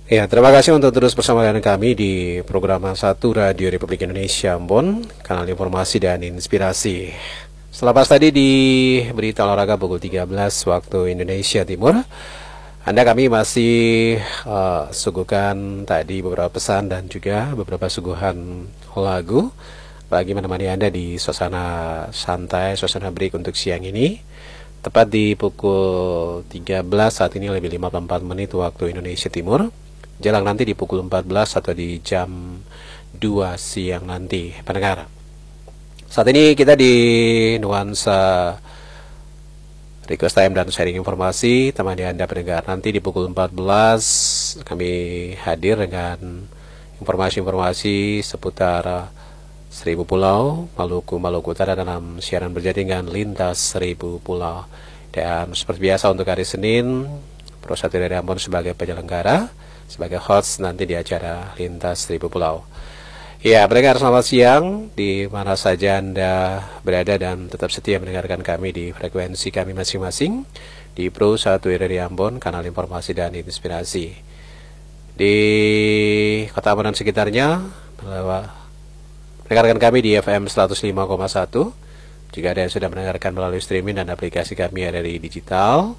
Ya, terima kasih untuk terus bersama dengan kami di program 1 Radio Republik Indonesia Ambon, kanal informasi dan inspirasi. Selepas tadi di berita olahraga pukul 13 waktu Indonesia Timur, Anda kami masih suguhkan tadi beberapa pesan dan juga beberapa suguhan lagu bagi menemani Anda di suasana santai, suasana break untuk siang ini. Tepat di pukul 13 saat ini lebih 54 menit waktu Indonesia Timur. Jelang nanti di pukul 14 atau di jam 2 siang nanti, pendengar. Saat ini kita di nuansa request time dan sharing informasi temani Anda pendengar. Nanti di pukul 14 kami hadir dengan informasi-informasi seputar 1000 pulau, Maluku Utara dalam siaran berjaringan lintas 1000 pulau. Dan seperti biasa untuk hari Senin, Pro 1 dari Ambon sebagai penyelenggara, sebagai host nanti di acara lintas 1000 pulau. Ya, pendengar selamat siang di mana saja Anda berada dan tetap setia mendengarkan kami di frekuensi kami masing-masing di Pro 1 dari Ambon, kanal informasi dan inspirasi. Di Kota Ambon dan sekitarnya, mendengarkan kami di FM 105,1. Jika ada yang sudah mendengarkan melalui streaming dan aplikasi kami ada di digital,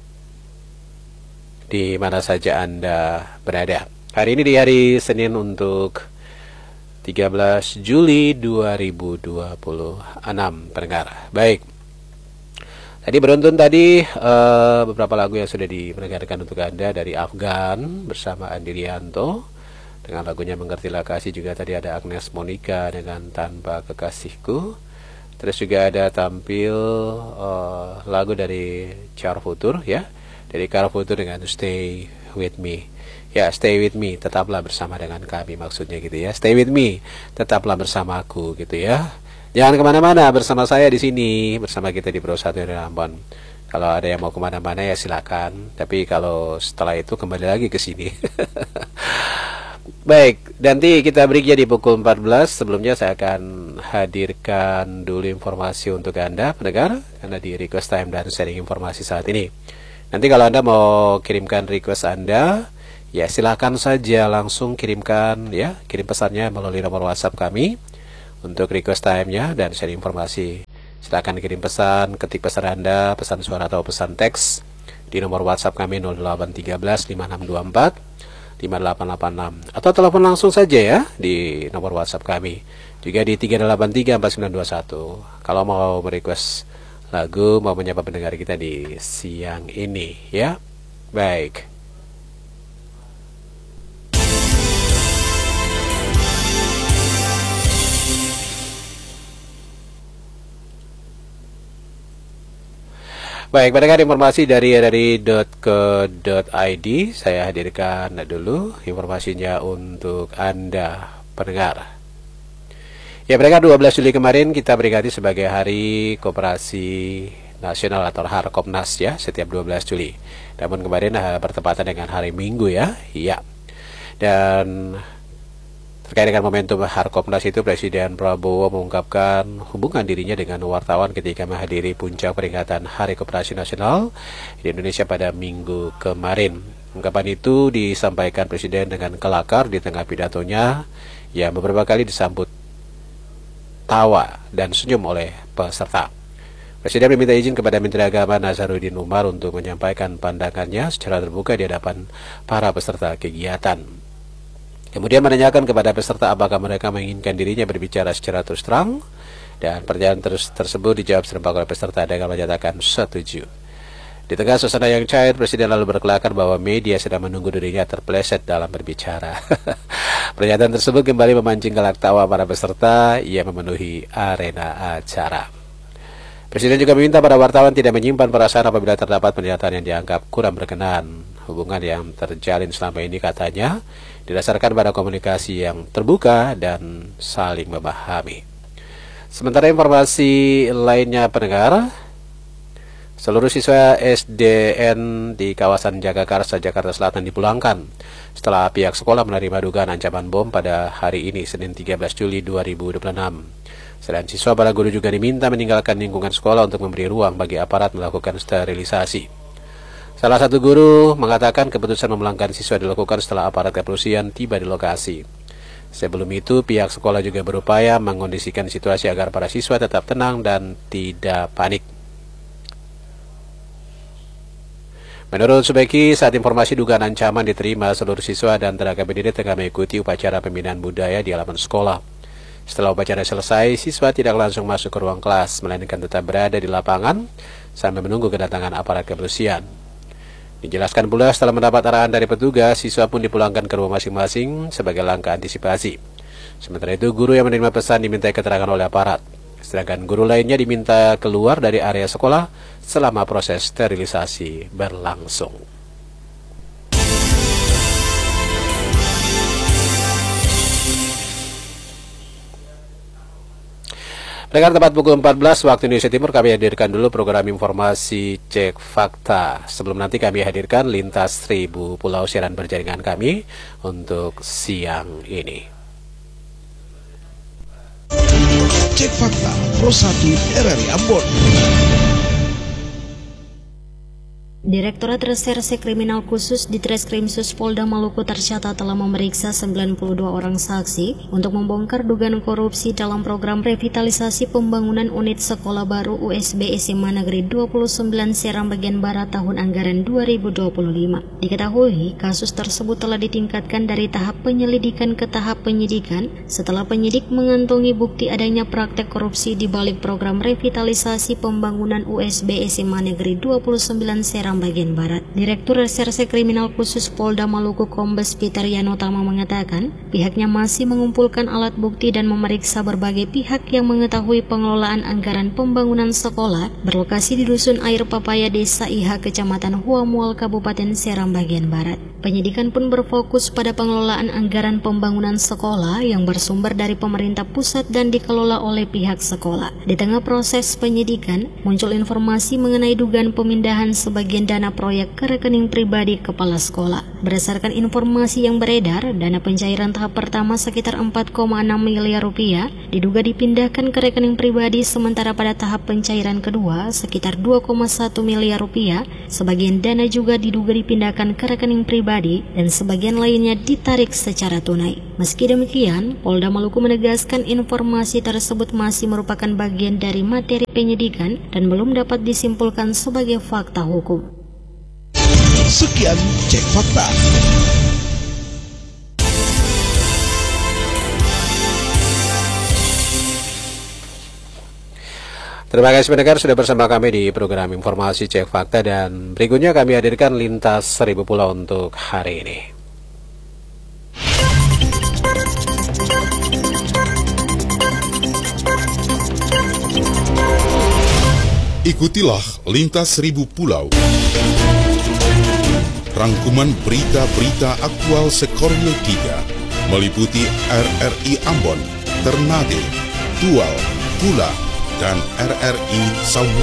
di mana saja Anda berada. Hari ini di hari Senin untuk 13 Juli 2026, pendengar. Baik. Tadi beruntun beberapa lagu yang sudah dimendengarkan untuk Anda dari Afgan bersama Andi Rianto dengan lagunya Mengertilah Kasih. Juga tadi ada Agnes Monica dengan Tanpa Kekasihku. Terus juga ada tampil lagu dari Char Futur ya. Dari Char Futur dengan Stay With Me. Ya, stay with me, tetaplah bersama dengan kami, maksudnya gitu ya. Stay with me, tetaplah bersamaku gitu ya. Jangan kemana-mana, bersama saya di sini, bersama kita di Pro 1 dari Ambon. Kalau ada yang mau kemana-mana ya silakan. Tapi kalau setelah itu kembali lagi ke sini. Baik, nanti kita breaknya di pukul 14. Sebelumnya saya akan hadirkan dulu informasi untuk Anda, pendengar, karena di request time dan sharing informasi saat ini. Nanti kalau Anda mau kirimkan request Anda, ya silakan saja langsung kirimkan ya, kirim pesannya melalui nomor WhatsApp kami untuk request time-nya dan sharing informasi. Silakan kirim pesan, ketik pesan Anda, pesan suara atau pesan teks di nomor WhatsApp kami 0813 5624 5886 atau telepon langsung saja ya di nomor WhatsApp kami. Juga di 383 4921. Kalau mau merequest lagu, mau menyapa pendengar kita di siang ini ya. Baik. Baik, pendengar, informasi dari rri.co.id saya hadirkan dulu informasinya untuk Anda pendengar. Ya, pendengar, 12 Juli kemarin kita peringati sebagai Hari Koperasi Nasional atau Harkopnas ya, setiap 12 Juli. Namun kemarin bertepatan dengan hari Minggu ya. Iya. Dan terkait dengan momentum Harkopnas itu, Presiden Prabowo mengungkapkan hubungan dirinya dengan wartawan ketika menghadiri puncak peringatan Hari Koperasi Nasional di Indonesia pada Minggu kemarin. Ungkapan itu disampaikan Presiden dengan kelakar di tengah pidatonya yang beberapa kali disambut tawa dan senyum oleh peserta. Presiden meminta izin kepada Menteri Agama Nazaruddin Umar untuk menyampaikan pandangannya secara terbuka di hadapan para peserta kegiatan. Kemudian menanyakan kepada peserta apakah mereka menginginkan dirinya berbicara secara terus terang, dan pertanyaan tersebut dijawab serempak oleh peserta dengan menyatakan setuju. Di tengah suasana yang cair, Presiden lalu berkelakar bahwa media sedang menunggu dirinya terpeleset dalam berbicara. Pernyataan tersebut kembali memancing gelak tawa para peserta yang memenuhi arena acara. Presiden juga meminta para wartawan tidak menyimpan perasaan apabila terdapat pernyataan yang dianggap kurang berkenan. Hubungan yang terjalin selama ini, katanya, didasarkan pada komunikasi yang terbuka dan saling memahami. Sementara informasi lainnya, pendengar, seluruh siswa SDN di kawasan Jagakarsa, Jakarta Selatan dipulangkan setelah pihak sekolah menerima dugaan ancaman bom pada hari ini, Senin 13 Juli 2026. Selain siswa, para guru juga diminta meninggalkan lingkungan sekolah untuk memberi ruang bagi aparat melakukan sterilisasi. Salah satu guru mengatakan keputusan memulangkan siswa dilakukan setelah aparat kepolisian tiba di lokasi. Sebelum itu, pihak sekolah juga berupaya mengkondisikan situasi agar para siswa tetap tenang dan tidak panik. Menurut Subeki, saat informasi dugaan ancaman diterima, seluruh siswa dan tenaga pendidik tengah mengikuti upacara pembinaan budaya di halaman sekolah. Setelah upacara selesai, siswa tidak langsung masuk ke ruang kelas, melainkan tetap berada di lapangan sambil menunggu kedatangan aparat kepolisian. Dijelaskan pula setelah mendapat arahan dari petugas, siswa pun dipulangkan ke rumah masing-masing sebagai langkah antisipasi. Sementara itu, guru yang menerima pesan diminta keterangan oleh aparat. Sedangkan guru lainnya diminta keluar dari area sekolah selama proses sterilisasi berlangsung. Dengan tepat pukul 14 waktu Indonesia Timur, kami hadirkan dulu program informasi Cek Fakta. Sebelum nanti kami hadirkan lintas 1000 pulau siaran berjaringan kami untuk siang ini. Cek Fakta Pro 1 RRI Ambon. Direktorat Reserse Kriminal Khusus Ditreskrimsus Polda Maluku tercatat telah memeriksa 92 orang saksi untuk membongkar dugaan korupsi dalam program revitalisasi pembangunan unit sekolah baru USB SMA Negeri 29 Seram bagian Barat tahun anggaran 2025. Diketahui, kasus tersebut telah ditingkatkan dari tahap penyelidikan ke tahap penyidikan setelah penyidik mengantongi bukti adanya praktek korupsi di balik program revitalisasi pembangunan USB SMA Negeri 29 Seram bagian Barat. Direktur Reserse Kriminal Khusus Polda Maluku Kombes Peter Yanotama mengatakan pihaknya masih mengumpulkan alat bukti dan memeriksa berbagai pihak yang mengetahui pengelolaan anggaran pembangunan sekolah berlokasi di Dusun Air Papaya Desa Iha Kecamatan Huamual Kabupaten Seram bagian Barat. Penyidikan pun berfokus pada pengelolaan anggaran pembangunan sekolah yang bersumber dari pemerintah pusat dan dikelola oleh pihak sekolah. Di tengah proses penyidikan, muncul informasi mengenai dugaan pemindahan sebagian dana proyek ke rekening pribadi kepala sekolah. Berdasarkan informasi yang beredar, dana pencairan tahap pertama sekitar 4,6 miliar rupiah diduga dipindahkan ke rekening pribadi, sementara pada tahap pencairan kedua sekitar 2,1 miliar rupiah. Sebagian dana juga diduga dipindahkan ke rekening pribadi dan sebagian lainnya ditarik secara tunai. Meski demikian, Polda Maluku menegaskan informasi tersebut masih merupakan bagian dari materi penyidikan dan belum dapat disimpulkan sebagai fakta hukum. Sekian Cek Fakta. Terima kasih pendengar sudah bersama kami di program informasi Cek Fakta, dan berikutnya kami hadirkan lintas 1000 pulau untuk hari ini. Ikutilah lintas 1000 pulau. Rangkuman berita-berita aktual Sekornil 3 meliputi RRI Ambon, Ternate, Tual, Pula, dan RRI Sawarna.